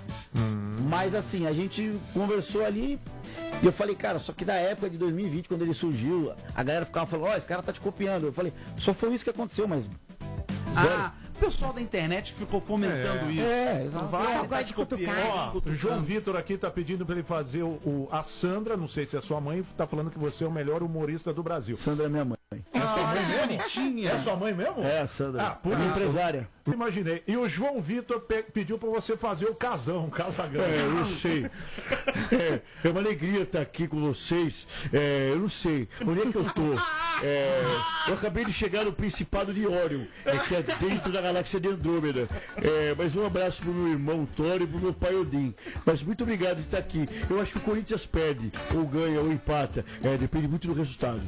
Mas assim, a gente conversou ali e eu falei, cara, só que da época de dois mil e vinte, quando ele surgiu, a galera ficava falando, ó, esse cara tá te copiando. Eu falei, só foi isso que aconteceu, mas. Zero. Ah, o pessoal da internet que ficou fomentando É. isso. É, exato. Vai, Só tá gosta te de cutucar. copiando, Ó, o cutucando. João Vitor aqui tá pedindo pra ele fazer o, o- a Sandra, não sei se é sua mãe, tá falando que você é o melhor humorista do Brasil. Sandra é minha mãe. Ah, bonitinha. É sua mãe mesmo? É, a Sandra. Ah, por é minha isso. empresária. Imaginei. E o João Vitor pe pediu pra você fazer o casão, o casagão. É, eu não sei. É, é uma alegria estar aqui com vocês. É, eu não sei. Onde é que eu tô? É, eu acabei de chegar no Principado de Órion, é, que é dentro da galáxia de Andrômeda. É, mas um abraço pro meu irmão Thor e pro meu pai Odin. Mas muito obrigado de estar aqui. Eu acho que o Corinthians perde, ou ganha, ou empata. É, depende muito do resultado.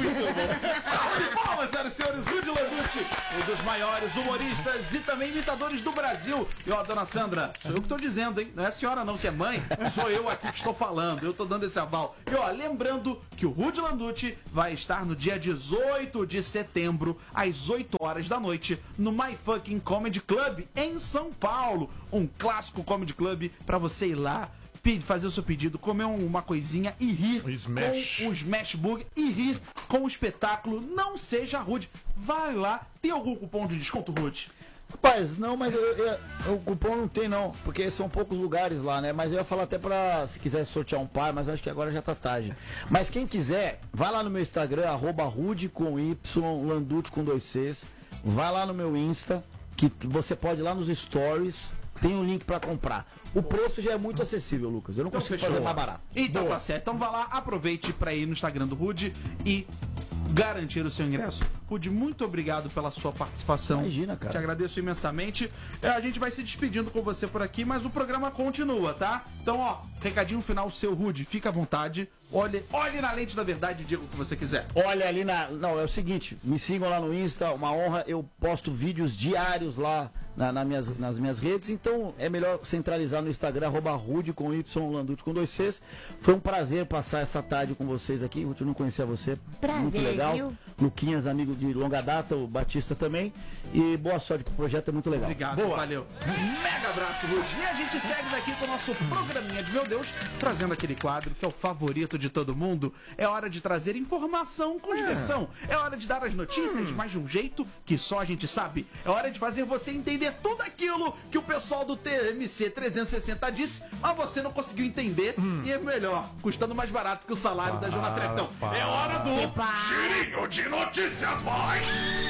Salve de palmas, senhoras e senhores, Rudy Landucci, um dos maiores humoristas e também imitadores do Brasil. E ó, dona Sandra, sou eu que tô dizendo, hein? Não é a senhora não que é mãe, sou eu aqui que estou falando, eu tô dando esse aval. E ó, lembrando que o Rudy Landucci vai estar no dia dezoito de setembro, às oito horas da noite, no My Fucking Comedy Club, em São Paulo. Um clássico comedy club pra você ir lá, fazer o seu pedido, comer uma coisinha e rir o Smash. com o Smash Burger e rir com o espetáculo. Não seja rude. Vai lá. Tem algum cupom de desconto, Rude? Rapaz, não, mas eu, eu, o cupom não tem não, porque são poucos lugares lá, né? Mas eu ia falar até pra, se quiser sortear um par, mas eu acho que agora já tá tarde. Mas quem quiser, vai lá no meu Instagram, arroba Rude com Y, Landucci com dois Cs. Vai lá no meu Insta, que você pode ir lá nos stories, tem um link pra comprar. O preço já é muito acessível, Lucas. Eu não Então, consigo fechou. fazer mais barato. Então Boa. tá certo. Então vá lá, aproveite pra ir no Instagram do Rude e garantir o seu ingresso. Rude, muito obrigado pela sua participação. Imagina, cara. Te agradeço imensamente. É, a gente vai se despedindo com você por aqui, mas o programa continua, tá? Então, ó, recadinho final seu, Rude. Fica à vontade. Olhe, olhe na lente da verdade e diga o que você quiser. Olha ali na... Não, é o seguinte, me sigam lá no Insta, uma honra. Eu posto vídeos diários lá na, na minhas, nas minhas redes, então é melhor centralizar no Instagram, arroba Rude com Y, Landucci com dois Cs. Foi um prazer passar essa tarde com vocês aqui. Eu não conhecia você. Prazer, muito legal. viu? Luquinhas, amigo de longa data, o Batista também. E boa sorte, que o projeto é muito legal. Obrigado, Boa. valeu. Um mega abraço, Rude. E a gente segue daqui com o nosso programinha de Meu Deus, trazendo aquele quadro que é o favorito de todo mundo. É hora de trazer informação com diversão. É hora de dar as notícias, mas de um jeito que só a gente sabe. É hora de fazer você entender tudo aquilo que o pessoal do T M C trezentos e sessenta disse, mas você não conseguiu entender. E é melhor, custando mais barato que o salário da Jona Tretão. É hora do Sepa. Girinho de Notícias, vai!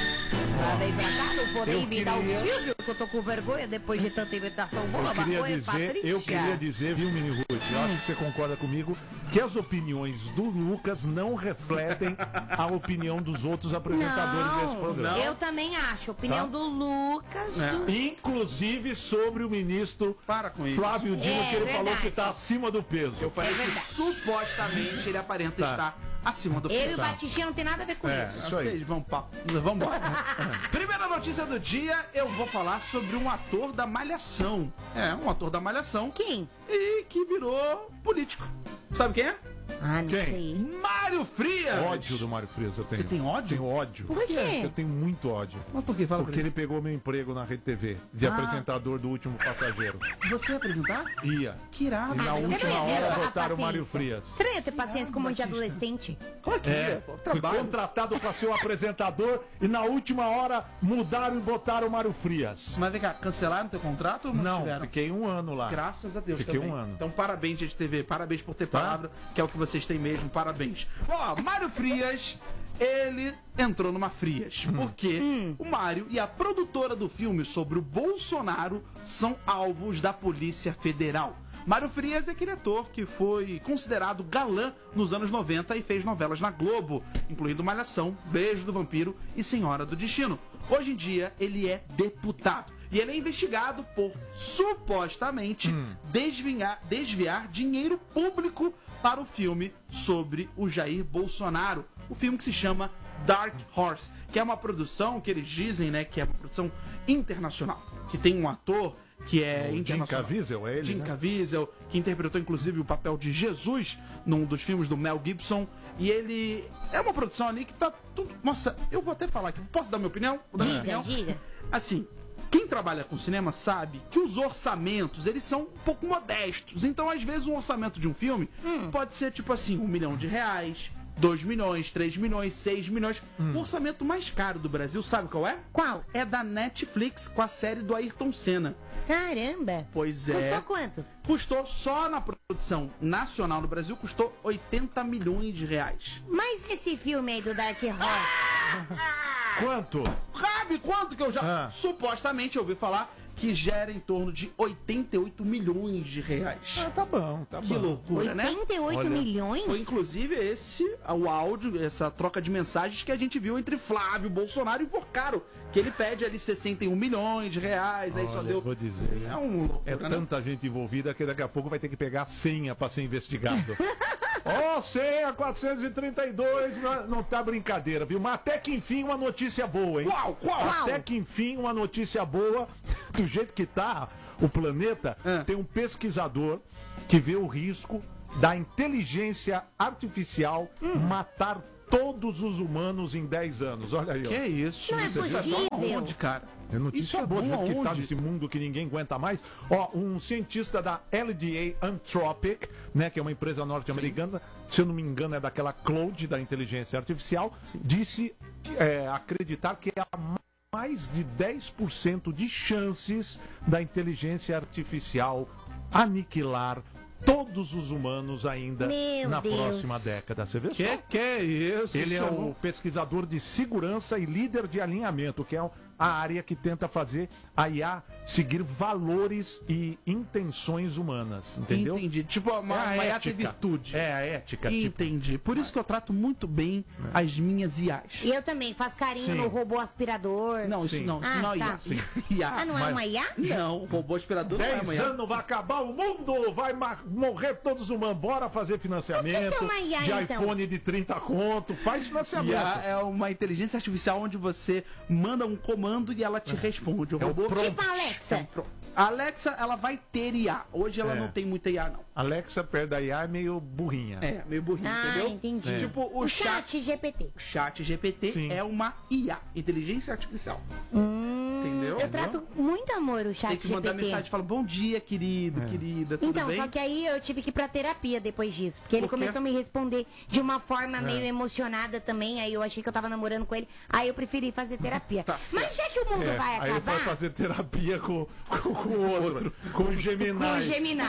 Vem pra cá, não pode Eu imitar queria- o Silvio, que eu tô com vergonha depois de tanta imitação boa. Eu queria Maconha, dizer, Patrícia. eu queria dizer, viu, Mini Ruth, eu acho que você concorda comigo, que as opiniões do Lucas não refletem a opinião dos outros apresentadores desse Não, programa. eu também acho. Opinião Tá? do Lucas. É. Do... Inclusive sobre o ministro Para com isso. Flávio Dino, É que ele falou verdade. que tá acima do peso. Eu falei É que verdade. supostamente ele aparenta Tá. estar acima do Eu e peso. o Batistinha não tem nada a ver com É. isso. Isso aí. Vocês vão pa... Vamos embora. Primeira notícia do dia, eu vou falar sobre um ator da Malhação. É, um ator da Malhação Quem? e que virou político. Sabe quem é? Ah, não Quem? sei. Mário Frias. Ódio do Mário Frias eu tenho. Você tem ódio? Tenho ódio. Por quê? Eu tenho muito ódio. Mas por que? Fala Porque ele pegou meu emprego na Rede T V, de Ah. apresentador do Último Passageiro. ele. Você ia apresentar? Ia. Que irado. E na Ah, mas você última não ia ter hora a botaram o Mário paciência. Frias. Você não ia ter paciência com um monte de Batista. adolescente? Claro que É, ia, pô. fui Trabalho. contratado para ser o apresentador e na última hora mudaram e botaram o Mário Frias. Mas vem cá, cancelaram teu contrato ou não Não, tiveram? fiquei um ano lá. Graças a Deus Fiquei também. um ano. Então parabéns, Rede T V. Parabéns por ter Tá? palavra, que é o que vocês têm mesmo. Parabéns. Ó, Mário Frias, ele entrou numa Frias. Hum. Porque o Mário e a produtora do filme sobre o Bolsonaro são alvos da Polícia Federal. Mário Frias é aquele ator que foi considerado galã nos anos noventa e fez novelas na Globo, incluindo Malhação, Beijo do Vampiro e Senhora do Destino. Hoje em dia, ele é deputado. E ele é investigado por, supostamente, desviar, desviar dinheiro público para o filme sobre o Jair Bolsonaro. O filme que se chama Dark Horse, que é uma produção que eles dizem, né, que é uma produção internacional, que tem um ator que é O Jim internacional. Caviezel, é ele, Jim né? Caviezel, que interpretou inclusive o papel de Jesus num dos filmes do Mel Gibson. E ele é uma produção ali que tá tudo... Nossa, eu vou até falar aqui. Posso dar minha opinião? Vou dar minha Diga, opinião? diga. Assim, quem trabalha com cinema sabe que os orçamentos, eles são um pouco modestos. Então, às vezes, um orçamento de um filme pode ser, tipo assim, um milhão de reais, dois milhões, três milhões, seis milhões. O orçamento mais caro do Brasil, sabe qual é? Qual? É da Netflix, com a série do Ayrton Senna. Caramba. Pois é. Custou quanto? Custou só na produção nacional no Brasil, custou oitenta milhões de reais. Mas esse filme aí do Dark Horse? Quanto? Ah, Sabe quanto que eu já Ah. supostamente ouvi falar? Que gera em torno de oitenta e oito milhões de reais. Ah, tá bom, tá Que bom. loucura, né? oitenta e oito Olha, milhões? Foi inclusive esse o áudio, essa troca de mensagens que a gente viu entre Flávio Bolsonaro e Vocaro, que ele pede ali sessenta e um milhões de reais, aí só Olha, deu. vou dizer. É um loucura, É né? tanta gente envolvida que daqui a pouco vai ter que pegar a senha pra ser investigado. Ó, senha quatrocentos e trinta e dois, não, não tá brincadeira, viu? Mas até que enfim uma notícia boa, hein? Qual? Qual? Até que enfim uma notícia boa, do jeito que tá o planeta, É. tem um pesquisador que vê o risco da inteligência artificial Hum. matar todos os humanos em dez anos. Olha aí, ó. Que é isso? Não é Isso possível. bom aonde, cara? É notícia Isso é boa, do bom jeito que tá aonde? nesse mundo que ninguém aguenta mais. Ó, um cientista da L D A Anthropic, né, que é uma empresa norte-americana, se eu não me engano é daquela Cloud da inteligência artificial, disse é, acreditar que há mais de dez por cento de chances da inteligência artificial aniquilar todos os humanos ainda Meu na Deus. próxima década. Você vê só? Que que é isso? Ele Isso é bom. o pesquisador de segurança e líder de alinhamento, que é a área que tenta fazer a I A seguir valores e intenções humanas, entendeu? Entendi. Tipo, uma, É a uma I A tem ética. virtude. É a ética, tipo. Entendi. Por isso que eu trato muito bem as minhas I As. E eu também faço carinho Sim. no robô aspirador. Não, isso Sim. não. Isso Ah, não é tá. I A. Sim. I A. Ah, não é Mas- uma I A? Não, o robô aspirador não é Dez uma I A. anos vai acabar o mundo, vai ma- morrer todos os humanos. Bora fazer financiamento O que que é uma I A, de então? iPhone de trinta conto, faz financiamento. I A é uma inteligência artificial onde você manda um comando e ela te responde. O É o robô prompt. Tipo a Alexa. Pronto. A Alexa, ela vai ter I A. Hoje ela É. não tem muita I A, não. Alexa perto da I A é meio burrinha. É, meio burrinho, Ah, entendeu? entendi. É. Tipo, o, O chat, chat G P T. o chat G P T Sim. é uma I A, inteligência artificial. Hum, Entendeu? Eu trato muito amor o chat Tem que mandar G P T. mensagem e falar, bom dia, querido, querida, tudo Então, bem? só que aí eu tive que ir pra terapia depois disso. Porque ele Por quê? começou a me responder de uma forma meio emocionada também. Aí eu achei que eu tava namorando com ele. Aí eu preferi fazer terapia. Tá certo. Mas já que o mundo É, vai aí ele vai acabar. fazer terapia com, com, com o outro, com o Gemini. Com o Gemini.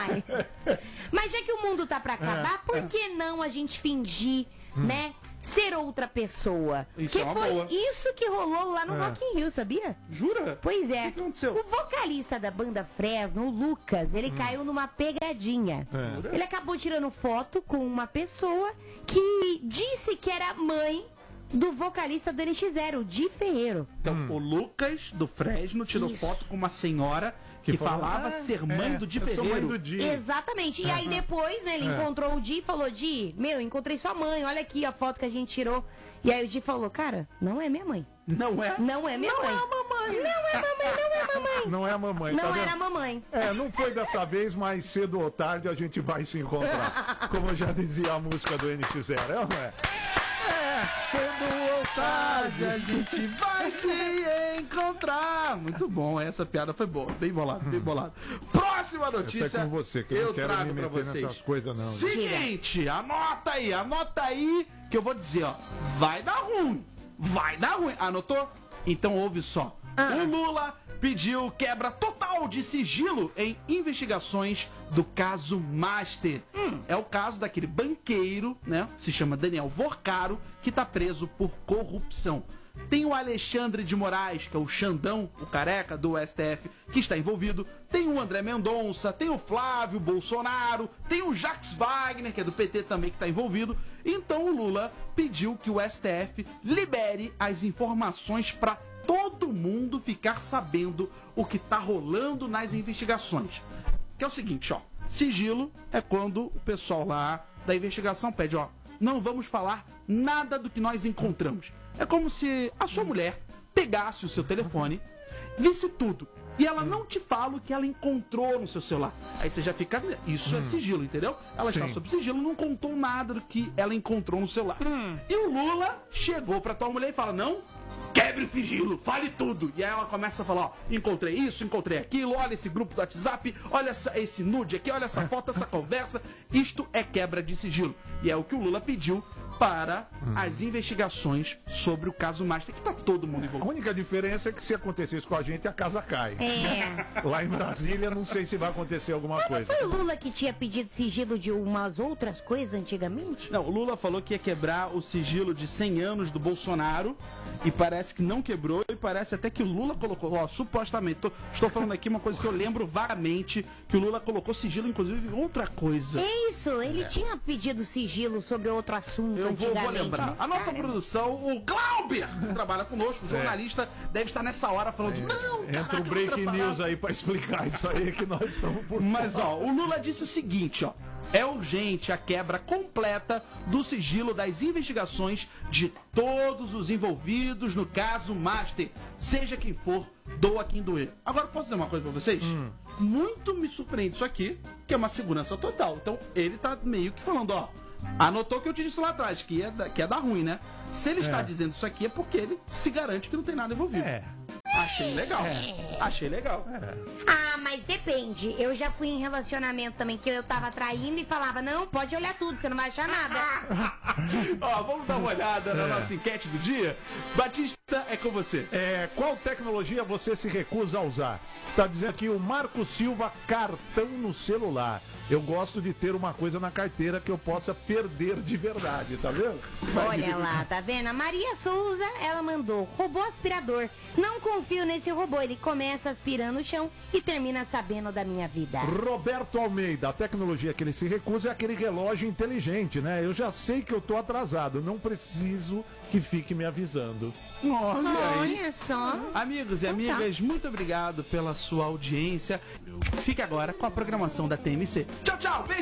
Mas já que o mundo tá pra É, acabar, por que não a gente fingir, né? Ser outra pessoa? Hum. Isso que é uma foi boa. isso que rolou lá no É. Rock in Rio, sabia? Jura? Pois é. O que aconteceu? O vocalista da banda Fresno, o Lucas, Hum. ele caiu numa pegadinha. É. Ele acabou tirando foto com uma pessoa que disse que era mãe do vocalista do N X Zero, Di Ferreiro. Então, o Lucas, do Fresno, tirou Isso. foto com uma senhora que, Que falou, falava "Ah, ser mãe é, do Di eu sou mãe Ferreiro. do Di." Exatamente. E aí depois, né, ele É. encontrou o Di e falou, Di, meu, encontrei sua mãe, olha aqui a foto que a gente tirou. E aí o Di falou, cara, não é minha mãe. Não é? Não é minha mãe. é a mamãe. Não é mamãe, não é mamãe. Não é a mamãe, tá Não vendo? era mamãe. É, não foi dessa vez, mas cedo ou tarde a gente vai se encontrar. Como já dizia a música do N X Zero, é ou não é? É, cedo ou Tarde tarde. a gente vai se encontrar. Muito bom, essa piada foi boa. Bem bolado, bem bolado. Próxima notícia. Essa é com você, que eu não quero trago me pra meter vocês. nessas coisas, não. Seguinte, anota aí, anota aí que eu vou dizer, ó. Vai dar ruim. Vai dar ruim. Anotou? Então ouve só. O Lula pediu quebra total de sigilo em investigações do caso Master. É o caso daquele banqueiro, né? Se chama Daniel Vocaro, que tá preso por corrupção. Tem o Alexandre de Moraes, que é o Xandão, o careca do S T F, que está envolvido. Tem o André Mendonça, tem o Flávio Bolsonaro, tem o Jacques Wagner, que é do P T também, que está envolvido. Então o Lula pediu que o S T F libere as informações para todo mundo ficar sabendo o que tá rolando nas investigações. Que é o seguinte, ó. Sigilo é quando o pessoal lá da investigação pede, ó, não vamos falar nada do que nós encontramos. É como se a sua mulher pegasse o seu telefone, visse tudo, e ela não te fala o que ela encontrou no seu celular. Aí você já fica... Isso é sigilo, entendeu? Ela está Sim. sob sigilo, não contou nada do que ela encontrou no celular. E o Lula chegou pra tua mulher e fala, não... Quebre o sigilo, fale tudo. E aí ela começa a falar, ó, encontrei isso, encontrei aquilo, olha esse grupo do WhatsApp, olha essa, esse nude aqui, olha essa foto, essa conversa. Isto é quebra de sigilo. E é o que o Lula pediu para hum. as investigações sobre o caso Master, que tá todo mundo envolvido. A única diferença é que se acontecesse com a gente, a casa cai. É. Lá em Brasília, não sei se vai acontecer alguma Mas coisa. Não foi o Lula que tinha pedido sigilo de umas outras coisas antigamente? Não, o Lula falou que ia quebrar o sigilo de cem anos do Bolsonaro e parece que não quebrou e parece até que o Lula colocou, ó, supostamente, tô, estou falando aqui uma coisa que eu lembro vagamente, que o Lula colocou sigilo, inclusive, em outra coisa. É isso, ele é. tinha pedido sigilo sobre outro assunto eu antigamente. Eu vou, vou lembrar. A nossa Caramba. produção, o Glauber, que trabalha conosco, jornalista, é. deve estar nessa hora falando, é. não, Entra caraca, o break news aí pra explicar isso aí que nós estamos por Mas, ó, o Lula disse o seguinte, ó. É urgente a quebra completa do sigilo das investigações de todos os envolvidos no caso Master, seja quem for, doa quem doer. Agora, posso dizer uma coisa pra vocês? Hum. Muito me surpreende isso aqui, que é uma segurança total. Então, ele tá meio que falando, ó, anotou que eu te disse lá atrás, que é, que é dar ruim, né? Se ele é. está dizendo isso aqui é porque ele se garante que não tem nada envolvido. É. Achei legal. É. Achei legal. É. Ah, mas depende. Eu já fui em relacionamento também, que eu tava traindo e falava, não, pode olhar tudo, você não vai achar nada. Ó, vamos dar uma olhada na é. nossa enquete do dia? Batista, é com você. É, qual tecnologia você se recusa a usar? Tá dizendo aqui o Marco Silva, cartão no celular. Eu gosto de ter uma coisa na carteira que eu possa perder de verdade, tá vendo? Olha lá, tá vendo? A Maria Souza, ela mandou robô aspirador. Não confio nesse robô, ele começa aspirando o chão e termina sabendo da minha vida. Roberto Almeida, a tecnologia que ele se recusa é aquele relógio inteligente, né? Eu já sei que eu tô atrasado, não preciso que fique me avisando. Olha, Olha só. Amigos e amigas, tá. muito obrigado pela sua audiência. Fique agora com a programação da T M C. Tchau, tchau, beijo!